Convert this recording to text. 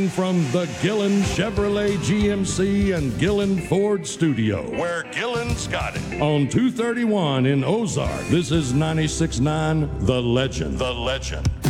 From the Gillen Chevrolet GMC and Gillen Ford studio, where Gillen's got it. On 231 in Ozark, this is 96.9 The Legend. The Legend.